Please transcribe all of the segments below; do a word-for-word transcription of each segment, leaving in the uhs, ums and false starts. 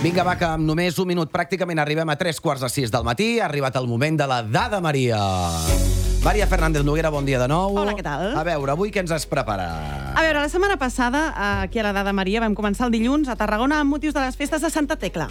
Vinga, va, que amb només un minut pràcticament arribem a tres quarts de sis del matí. Ha arribat el moment de la Dada Maria. Maria Fernández Noguera, bon dia de nou. Hola, què tal? A veure, avui què ens has preparat? A veure, la setmana passada, aquí a la Dada Maria, vam començar el dilluns a Tarragona amb motius de les festes de Santa Tecla.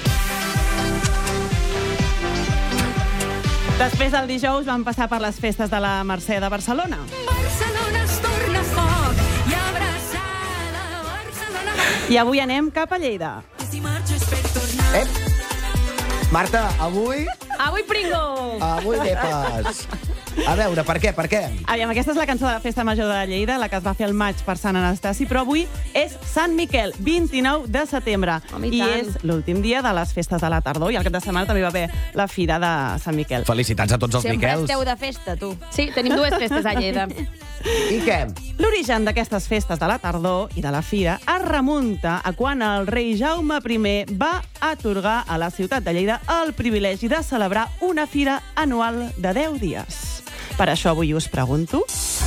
Després del dijous vam passar per les festes de la Mercè de Barcelona. Barcelona es torna foc i abraçada, Barcelona... I avui anem cap a Lleida. Si marxes per tornar... Eh? Marta, avui... Avui pringo! Avui què fas? A veure, per què, per què? Aviam, aquesta és la cançó de la Festa Major de Lleida, la que es va fer al maig per Sant Anastasi, però avui és Sant Miquel, vint-i-nou de setembre. Home, i I tant. és l'últim dia de les festes de la tardor, i al cap de setmana també va haver la fira de Sant Miquel. Felicitats a tots els Sempre Miquels. esteu de festa, tu. Sí, tenim dues festes a Lleida. I què? L'origen d'aquestes festes de la tardor i de la fira es remunta a quan el rei Jaume primer va atorgar a la ciutat de Lleida el privilegi de celebrar una fira anual de deu dies. Per això avui us pregunto...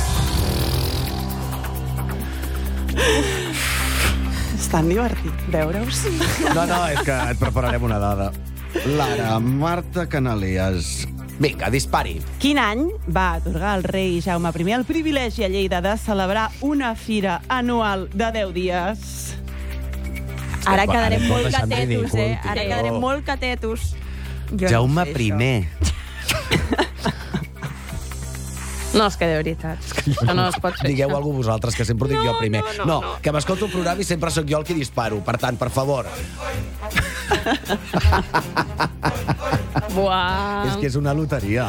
És tan divertit veure-us. No, no, és que et prepararem una dada. Lara, Marta Canaleas... Vinga, dispari. Quin any va atorgar el rei Jaume primer el privilegi a Lleida de celebrar una fira anual de deu dies? Ara Ara quedarem em molt pot deixar en catetos, eh? ridícul, Ara tio. quedarem molt catetos. Jo Jaume no sé, primer. No, és que de veritat. Això no es pot fer. Digueu això. alguna cosa vosaltres, que sempre ho dic No, jo primer. no, no, no. que m'escolto el programa i sempre sóc jo el qui disparo. Per tant, per favor. Buah. És que és una loteria.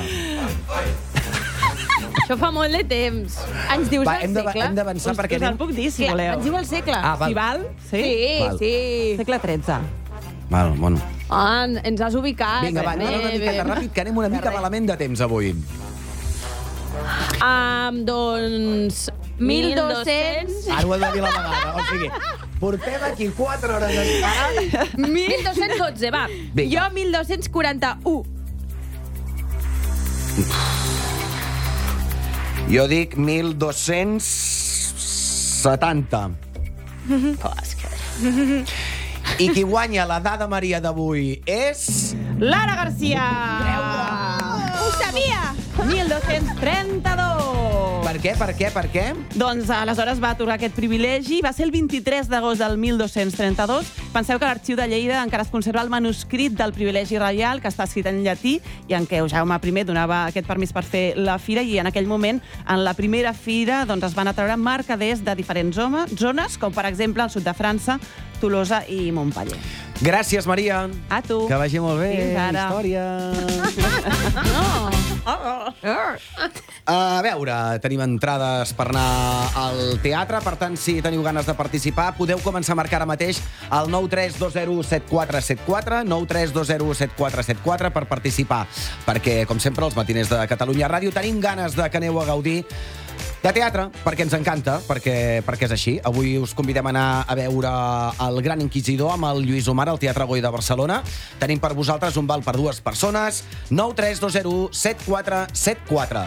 Això fa molt de temps. Ens dius Va, el hem de- segle? hem d'avançar perquè Us el anem... puc dir, si Clar, voleu. ens diu el segle. Ah, val. Si val? Sí? Sí, Val. sí. Segle tretze. Bueno, bueno. Ah, ens has ubicat. Vinga, va, anem una Bé, miqueta bé. ràpid, que anem una mica Res. malament de temps avui. Um, doncs... mil dos-cents... Ara ho he de dir a la vegada. O sigui, portem aquí quatre hores esperant. mil dos-cents dotze, va. Vinga. Jo, mil dos-cents quaranta-u. Jo dic mil dos-cents setanta. I qui guanya la Dada Maria d'avui és... Lara Garcia! Ho sabia! mil dos-cents trenta-dos! Per què, per què, per què? Doncs aleshores va atorgar aquest privilegi. Va ser el vint-i-tres d'agost del mil dos-cents trenta-dos. Penseu que a l'Arxiu de Lleida encara es conserva el manuscrit del privilegi reial, que està escrit en llatí, i en què Jaume primer donava aquest permís per fer la fira, i en aquell moment, en la primera fira, doncs, es van atreure mercaders de diferents zona- zones, com per exemple al sud de França, Tolosa i Montpeller. Gràcies, Maria. A tu. Que vagi molt bé. Fins ara. Història. No. A veure, tenim entrades per anar al teatre, per tant, si teniu ganes de participar, podeu començar a marcar ara mateix al nou tres dos zero set quatre set quatre, nou tres dos zero set quatre set quatre per participar, perquè, com sempre, els matiners de Catalunya Ràdio tenim ganes de que aneu a gaudir de teatre, perquè ens encanta, perquè, perquè és així. Avui us convidem a anar a veure El Gran Inquisidor amb el Lluís Omar al Teatre Goi de Barcelona. Tenim per vosaltres un val per dues persones. nou tres dos zero set quatre set quatre.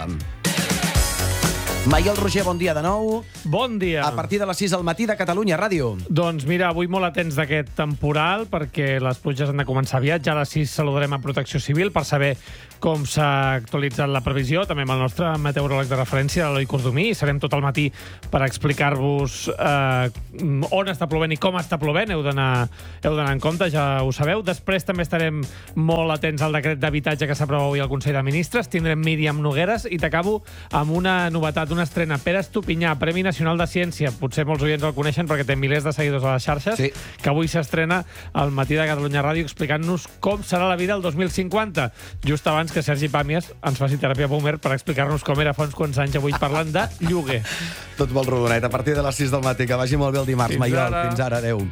Maiol Roger, bon dia de nou. Bon dia. A partir de les sis del matí de Catalunya Ràdio. Doncs mira, avui molt atents d'aquest temporal, perquè les pluges han de començar aviat. Ja a les sis saludarem a Protecció Civil per saber com s'ha actualitzat la previsió, també amb el nostre meteoròleg de referència, l'Eloi Cordomí, i serem tot el matí per explicar-vos eh, on està plovent i com està plovent. Heu d'anar heu d'anar en compte, ja ho sabeu. Després també estarem molt atents al decret d'habitatge que s'aprova avui al Consell de Ministres. Tindrem Míriam Nogueres i t'acabo amb una novetat, una estrena. Pere Estupinyà, Premi Nacional de Ciència. Potser molts oients el coneixen perquè té milers de seguidors a les xarxes, Sí. que avui s'estrena al matí de Catalunya Ràdio explicant-nos com serà la vida el dos mil cinquanta, just abans que Sergi Pàmies ens faci teràpia boomer per explicar-nos com era fa uns quants anys, avui parlant de lloguer. Tot molt rodonet, a partir de les sis del matí. Que vagi molt bé el dimarts, Fins Maiol. ara. Fins ara, adéu.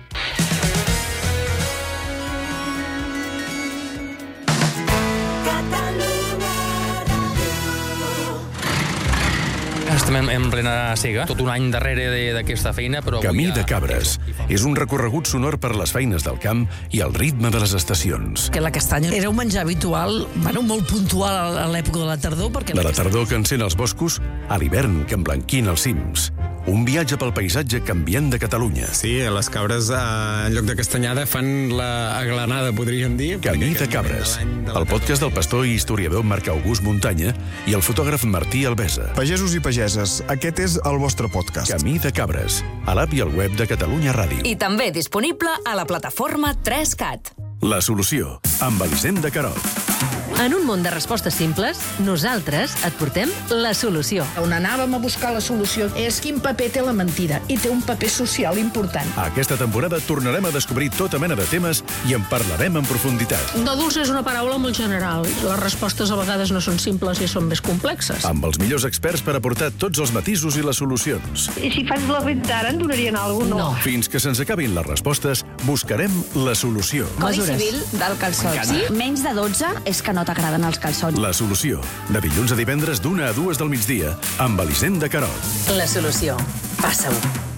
Estem en, en plena siga, tot un any darrere de- d'aquesta feina, però... avui Camí ja- de Cabres és un recorregut sonor per les feines del camp i el ritme de les estacions. Que la castanya era un menjar habitual, bueno, molt puntual a l'època de la tardor, perquè De la castanya- tardor que encén els boscos a l'hivern que emblanquina els cims. un viatge pel paisatge canviant de Catalunya. Sí, les cabres, eh, en lloc de castanyada, fan la aglanada, podríem dir. Camí de Cabres, el podcast del pastor i historiador Marc August Muntanya i el fotògraf Martí Albesa. Pagesos i pageses, aquest és el vostre podcast. Camí de Cabres, a l'app i al web de Catalunya Ràdio. I també disponible a la plataforma tres cat. La solució, amb Elisenda Carot. En un món de respostes simples, nosaltres et portem la solució. On anàvem a buscar la solució és quin paper té la mentida, i té un paper social important. Aquesta temporada tornarem a descobrir tota mena de temes i en parlarem en profunditat. Nòduls és una paraula molt general. Les respostes a vegades no són simples i són més complexes. Amb els millors experts per aportar tots els matisos i les solucions. I si faig la venta ara, em donarien alguna cosa? No. Fins que se'ns acabin les respostes, buscarem la solució. Codi civil del calçot. Sí? Menys de dotze és que no t'agraden els calçons. La solució. De dilluns a divendres d'una a dues del migdia, amb Elisenda Carot. La solució. Passa-ho.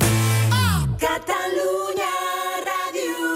Catalunya Ràdio.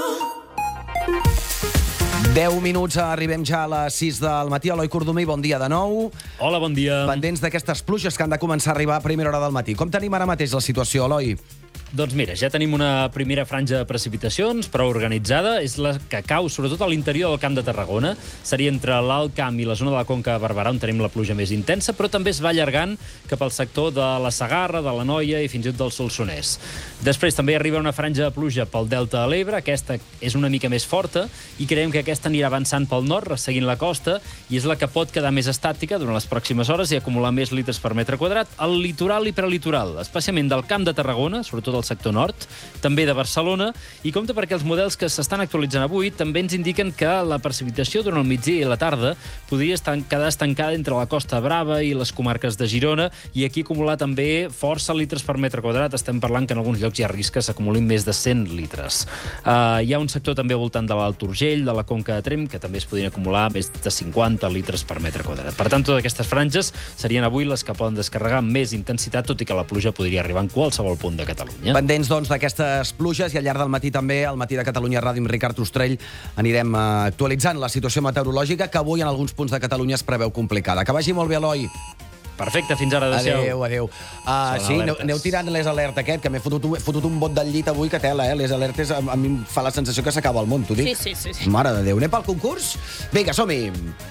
deu minuts, arribem ja a les sis del matí. Eloi Cordomí, bon dia de nou. Hola, bon dia. Pendents d'aquestes pluges que han de començar a arribar a primera hora del matí. Com tenim ara mateix la situació, Eloi? Doncs mira, ja tenim una primera franja de precipitacions, prou organitzada. És la que cau sobretot a l'interior del Camp de Tarragona. Seria entre l'Alt Camp i la zona de la Conca de Barberà on tenim la pluja més intensa, però també es va allargant cap al sector de la Segarra, de l'Anoia i fins i tot del Solsonès. Després també arriba una franja de pluja pel Delta de l'Ebre. Aquesta és una mica més forta i creiem que aquesta anirà avançant pel nord, resseguint la costa, i és la que pot quedar més estàtica durant les pròximes hores i acumular més litres per metre quadrat al litoral i prelitoral, especialment del Camp de Tarragona, sobretot al sector nord, també de Barcelona, i compte perquè els models que s'estan actualitzant avui també ens indiquen que la precipitació durant el migdia i la tarda podria estar, quedar estancada entre la Costa Brava i les comarques de Girona, i aquí acumular també força litres per metre quadrat. Estem parlant que en alguns llocs hi ha risc que s'acumulin més de cent litres. Uh, hi ha un sector també al voltant de l'Alt Urgell, de la Conca de Tremp, que també es podrien acumular més de cinquanta litres per metre quadrat. Per tant, totes aquestes franges serien avui les que poden descarregar amb més intensitat, tot i que la pluja podria arribar en qualsevol punt de Catalunya. Pendents, doncs, d'aquestes pluges, i al llarg del matí també, al matí de Catalunya Ràdio amb Ricard Ostrell, anirem uh, actualitzant la situació meteorològica, que avui en alguns punts de Catalunya es preveu complicada. Que vagi molt bé, Eloi. Perfecte, fins ara, adéu. Adéu, adéu. Uh, sí, aneu, aneu tirant les alertes aquest, que m'he fotut, he fotut un bot del llit avui que tela, eh? Les alertes a, a mi em fa la sensació que s'acaba el món, t'ho dic. Sí, sí, sí, sí. Mare de Déu. Anem pel concurs? Vinga, som-hi.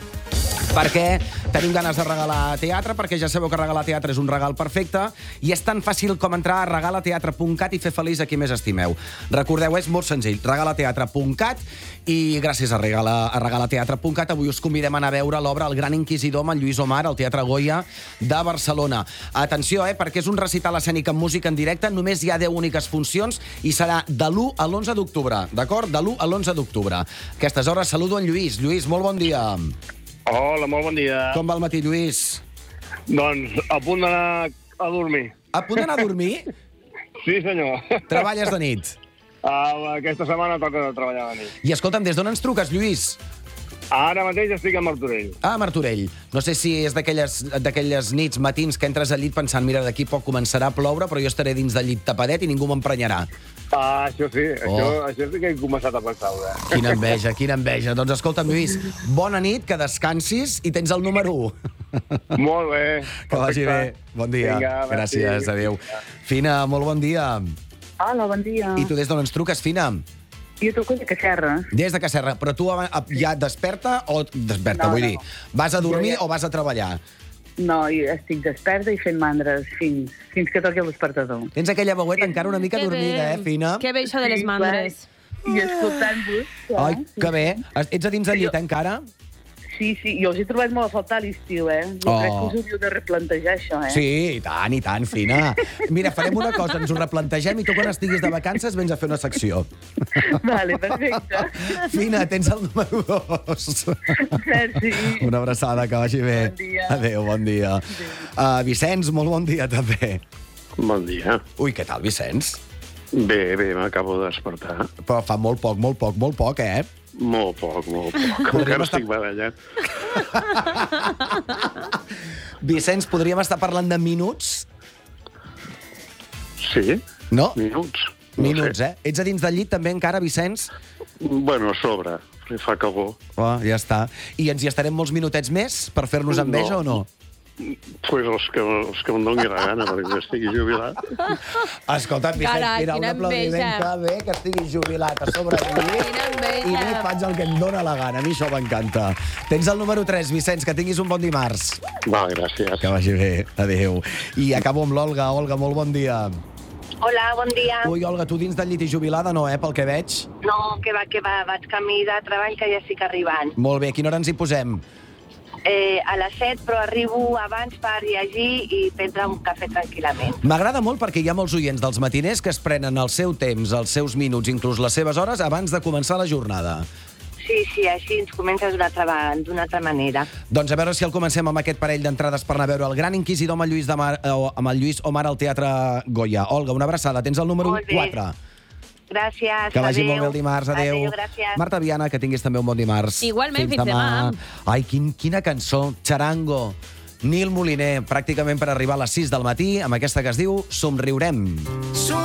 Perquè tenim ganes de regalar teatre, perquè ja sabeu que regalar teatre és un regal perfecte, i és tan fàcil com entrar a regalateatre punt cat i fer feliç a qui més estimeu. Recordeu, és molt senzill, regalateatre punt cat, i gràcies a, regala, a regalateatre punt cat avui us convidem a anar a veure l'obra El Gran Inquisidor amb en Lluís Omar al Teatre Goya de Barcelona. Atenció, eh, perquè és un recital escènic amb música en directe, només hi ha deu úniques funcions i serà de l'u a l'onze d'octubre, d'acord? De l'u a l'onze d'octubre. Aquestes hores saludo en Lluís. Lluís, molt bon dia. Hola, molt bon dia. Com va el matí, Lluís? Doncs a punt d'anar a dormir. A punt d'anar a dormir? Sí, senyor. Treballes de nit? Uh, aquesta setmana toca treballar de nit. I escolta'm, des d'on ens truques, Lluís? Ara mateix estic a Martorell. Ah, a Martorell. No sé si és d'aquelles d'aquelles nits, matins, que entres al llit pensant mira, d'aquí poc començarà a ploure, però jo estaré dins del llit tapadet i ningú m'emprenyarà. Ah, això sí, Oh. això, això sí que he començat a pensar-ho. Eh? Quina enveja, quina enveja. Doncs escolta'm, Lluís, bona nit, que descansis i tens el número u. Molt bé. Que vagi bé. Bon dia. Vinga, merci. Gràcies, adéu. Fina, molt bon dia. Hola, bon dia. I tu des d'on ens truques, Fina? Jo truco de Cacerra. Des de Cacerra. Però tu ja desperta o... Desperta, No, vull no. dir. Vas a dormir Jo ja- o vas a treballar? No, jo estic desperta i fent mandres fins, fins que toqui el despertador. Tens aquella veueta encara una mica dormida, eh, Fina? Que bé això de les mandres. I escoltant-vos. Ai, que bé. Ets a dins del llit, eh, encara? Sí, sí, jo us he trobat molt a faltar l'estiu, eh? Jo Oh. crec que us hauríeu de replantejar això, eh? Sí, i tant, i tant, Fina. Mira, farem una cosa, ens ho replantegem i tu quan estiguis de vacances vens a fer una secció. Vale, perfecte. Fina, tens el número dos. Merci. Una abraçada, que vagi bé. Bon dia. Adéu, bon dia. Uh, Vicenç, molt bon dia, també. Bon dia. Ui, què tal, Vicenç? Bé, bé, m'acabo de despertar. Però fa molt poc, molt poc, molt poc, eh? Molt poc, molt poc. Com que no estic barallant. Vicenç, podríem estar parlant de minuts? Sí? No? Minuts. Minuts, eh? Ets a dins del llit també encara, Vicenç? Bueno, a sobre. Li fa calor. Oh, ja està. I ens hi estarem molts minutets més per fer-nos enveja No. o no? Pues els que, els que em doni la gana, perquè estigui jubilat. Escolta, Vicenç, Carai, mira, un quina aplaudiment enveja. que bé que estiguis jubilat a sobre de mi. Quina enveja. I bé, faig el que em dóna la gana. A mi això m'encanta. Tens el número tres, Vicenç, que tinguis un bon dimarts. Va, gràcies. Que vagi bé. Adéu. I acabo amb l'Olga. Olga, molt bon dia. Hola, bon dia. Ui, Olga, tu dins del llit i jubilada no, eh, pel que veig? No, que va, que va, vaig camí de treball que ja estic arribant. Molt bé, a quina hora ens hi posem? Eh, a les set, però arribo abans per llegir i prendre un cafè tranquil·lament. M'agrada molt perquè hi ha molts oients dels matiners que es prenen el seu temps, els seus minuts, inclús les seves hores, abans de començar la jornada. Sí, sí, així ens comença d'una altra, d'una altra manera. Doncs a veure si el comencem amb aquest parell d'entrades per anar a veure el Gran Inquisidor amb el Lluís, de Mar, eh, amb el Lluís Omar al Teatre Goya. Olga, una abraçada. Tens el número quatre. Gràcies, Que vagi adéu. molt bé el dimarts, adéu. Adéu, gràcies. Marta Viana, que tinguis també un bon dimarts. Igualment, fins demà. Ai, quin, quina cançó, Charango. Nil Moliner, pràcticament per arribar a les sis del matí, amb aquesta que es diu Somriurem.